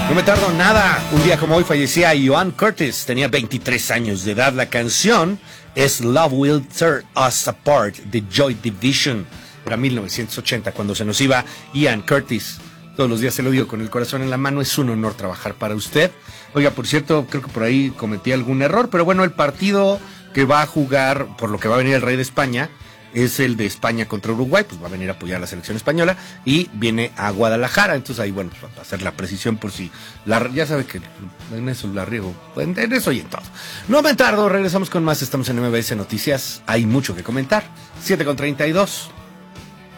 No me tardo nada. Un día como hoy fallecía Joan Curtis. Tenía 23 años de edad. La canción es Love Will Tear Us Apart de Joy Division. Era 1980 cuando se nos iba Ian Curtis. Todos los días se lo digo con el corazón en la mano. Es un honor trabajar para usted. Oiga, por cierto, creo que por ahí cometí algún error. Pero bueno, el partido que va a jugar, por lo que va a venir el Rey de España, es el de España contra Uruguay. Pues va a venir a apoyar a la selección española y viene a Guadalajara. Entonces ahí, bueno, pues va a hacer la precisión por si ya sabe que en eso la riego, en eso y en todo. No me tardo, regresamos con más. Estamos en MBS Noticias, hay mucho que comentar. 7:32.